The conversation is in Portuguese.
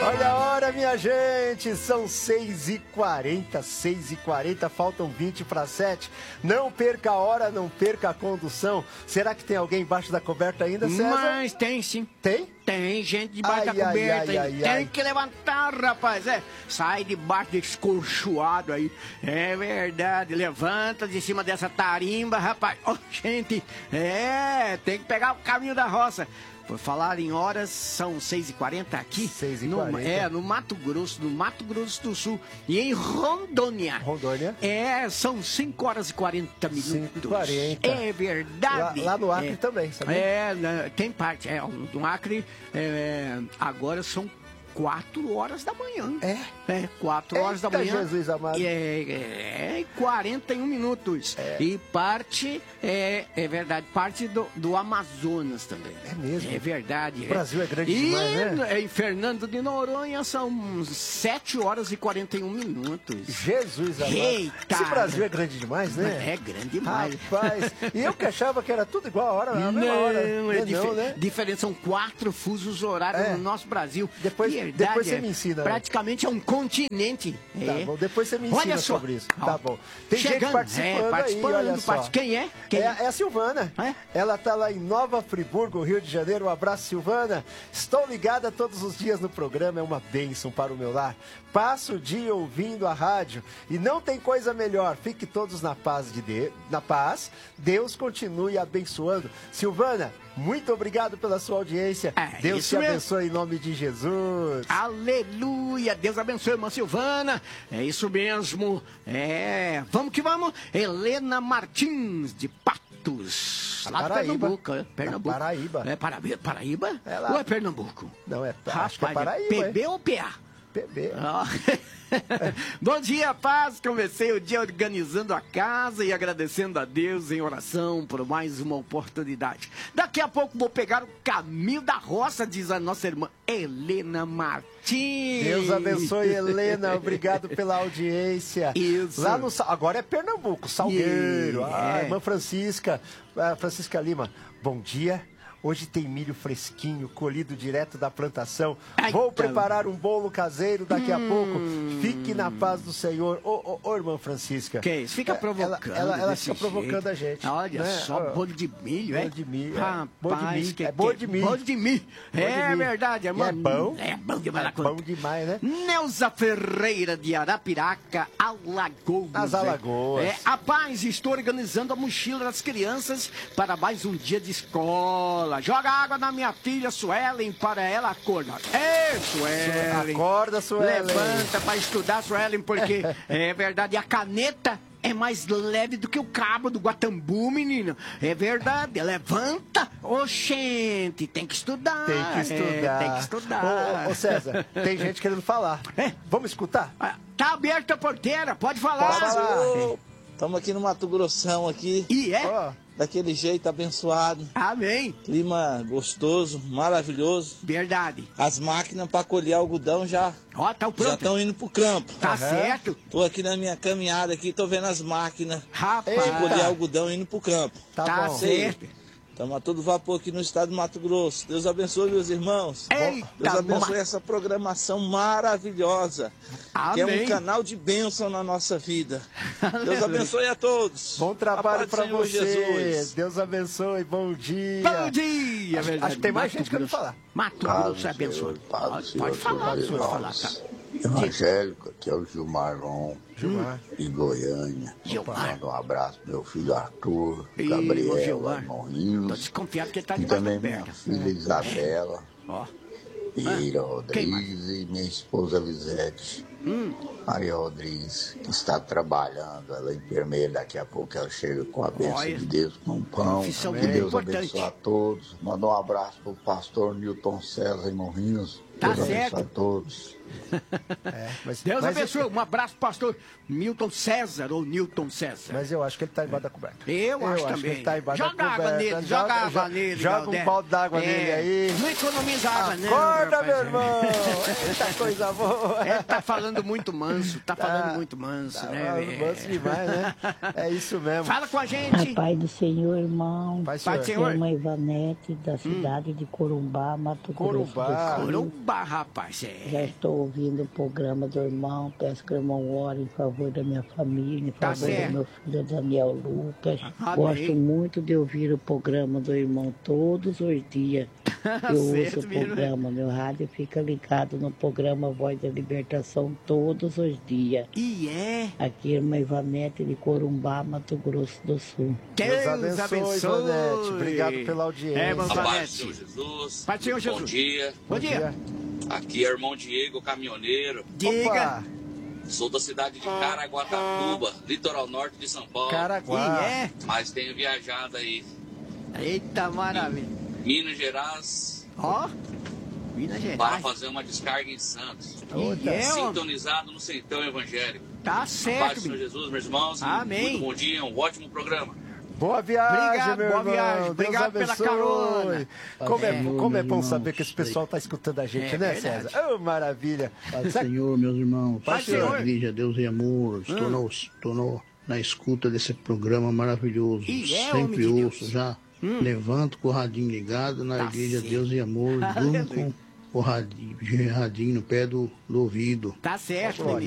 Olha a hora, minha gente, são 6h40, 6h40, faltam 20 para 7. Não perca a hora, não perca a condução. Será que tem alguém embaixo da coberta ainda, César? Mas tem sim. Tem? Tem gente debaixo da coberta aí. Tem que levantar, rapaz. Sai debaixo desse colchoado aí. É verdade. Levanta de cima dessa tarimba, rapaz. Oh, gente, tem que pegar o caminho da roça. Por falar em horas, são 6h40 aqui. 6h40. No Mato Grosso do Sul. E em Rondônia. Rondônia? São 5h40 minutos. 5h40. É verdade. Lá no Acre também, sabe? Tem parte. No Acre, agora são 4 horas da manhã. 4 horas da manhã. Jesus amado. 41 minutos. E parte, verdade, parte do Amazonas também. É mesmo? É verdade. O Brasil é grande demais, né? Em Fernando de Noronha são 7 horas e 41 minutos. Jesus amado. Eita! Esse Brasil é grande demais, né? É grande demais. Rapaz, e eu que achava que era tudo igual a hora, a mesma hora. Não, né? Diferente, são 4 fusos horários no nosso Brasil. Depois você me ensina. Praticamente é um continente. Tá bom, depois você me ensina sobre isso. Tá bom. Tem gente participando aí, olha só. Quem é? É a Silvana. Ela tá lá em Nova Friburgo, Rio de Janeiro. Um abraço, Silvana. Estou ligada todos os dias no programa, é uma bênção para o meu lar. Passo o dia ouvindo a rádio e não tem coisa melhor. Fique todos na paz na paz. Deus continue abençoando. Silvana, muito obrigado pela sua audiência. Deus te abençoe em nome de Jesus. Aleluia. Deus abençoe, irmã Silvana. É isso mesmo. Vamos que vamos. Helena Martins, de Patos. Lá de Pernambuco. Pernambuco. Paraíba. Paraíba? Lá. Ou é Pernambuco? Não, acho que é Paraíba. PB ou PA? PB. Bom dia, paz. Comecei o dia organizando a casa e agradecendo a Deus em oração por mais uma oportunidade. Daqui a pouco vou pegar o caminho da roça, diz a nossa irmã Helena Martins. Deus abençoe, Helena. Obrigado pela audiência. Isso. Lá agora é Pernambuco, Salgueiro. Irmã Francisca Lima. Bom dia. Hoje tem milho fresquinho, colhido direto da plantação. Vou preparar um bolo caseiro daqui a pouco. Fique na paz do Senhor. Ô, irmã Francisca. Que isso? Fica provocando. Ela fica provocando a gente. Olha só, bolo de milho, Bolo de milho. Rapaz, bolo de milho. Bolo de milho. É verdade, irmã. É bom. É bom demais. Bom demais, né? Neuza Ferreira, de Arapiraca, Alagoas. As Alagoas. A paz, estou organizando a mochila das crianças para mais um dia de escola. Joga água na minha filha, Suelen, para ela acordar. Suelen. Acorda, Suelen. Levanta para estudar, Suelen, porque é verdade, a caneta é mais leve do que o cabo do Guatambu, menino. É verdade, levanta. Oxente, tem que estudar. Tem que estudar. Ô, César, tem gente querendo falar. Vamos escutar? Tá aberta a porteira, pode falar. Estamos aqui no Mato Grossão aqui. Daquele jeito abençoado. Amém. Clima gostoso, maravilhoso. Verdade. As máquinas para colher algodão já estão indo pro campo. Tá certo. Tô aqui na minha caminhada aqui, tô vendo as máquinas de colher algodão indo pro campo. Tá certo. Estamos a todo vapor aqui no estado do Mato Grosso. Deus abençoe, meus irmãos. Deus abençoe essa programação maravilhosa. Amém. Que é um canal de bênção na nossa vida. Deus abençoe a todos. Bom trabalho para você. Jesus. Deus abençoe. Bom dia. Bom dia, verdade. Acho que tem mais gente querendo falar. Mato Grosso abençoe. Pode falar, senhor. Evangélico, aqui é o Gilmar de Goiânia. Manda um abraço pro meu filho Arthur, Gabriela, Morrinhos. Tô desconfiado que ele tá e debaixo também da minha perna. filha Isabela, Ira Rodrigues e minha esposa Lisete. Maria Rodrigues, que está trabalhando, ela é enfermeira, daqui a pouco ela chega com a bênção de Deus, com um pão. Que Deus abençoe a todos. Manda um abraço pro pastor Newton César em Morrinhos. Deus abençoe a todos. Deus abençoe. Um abraço, pastor Milton César ou Newton César. Mas eu acho que ele está embaixo da coberta. Eu acho também. Que ele tá embaixo da coberta. Joga água nele. Joga um balde d'água nele aí. Não economiza água, não. Acorda, meu irmão. Eita coisa boa. Tá falando muito manso, né? Falando manso demais, né? É isso mesmo. Fala com a gente. Pai do Senhor, irmão. Pai do Senhor. É a mãe Ivanete, da cidade de Corumbá, Mato Grosso do Sul. Corumbá, rapaz. Já estou ouvindo o programa do irmão. Peço que o irmão ore em favor da minha família, em favor do meu filho Daniel Lucas. Gosto muito de ouvir o programa do irmão todos os dias. Eu ouço o programa, meu rádio fica ligado no programa Voz da Libertação todos os dias. E é? Aqui, irmã Ivanete de Corumbá, Mato Grosso do Sul. Deus abençoe, Ivanete. Obrigado pela audiência. Paz do Senhor Jesus. Paz do Senhor Jesus. Bom dia. Bom dia. Aqui é o irmão Diego, caminhoneiro. Diga. Sou da cidade de Caraguatatuba, litoral norte de São Paulo. Caraguá. E é? Mas tenho viajado aí. Eita maravilha. Minas Gerais. Minas Gerais. Para fazer uma descarga em Santos. Sintonizado no Centão Evangélico. Tá certo. Paz do Senhor Jesus, meus irmãos. Amém. Muito bom dia, um ótimo programa. Boa viagem, obrigado, meu boa irmão. viagem. Obrigado pela carona. Como é bom saber que esse pessoal está escutando a gente, né, verdade. César? Oh, maravilha. Pai Senhor, meus irmãos. Pai Senhor. Igreja, Deus e amor. Estou na escuta desse programa maravilhoso. Sempre ouço já. Levanto com o radinho ligado na Igreja, Deus e amor. Durmo com o radinho no pé do ouvido. Tá certo,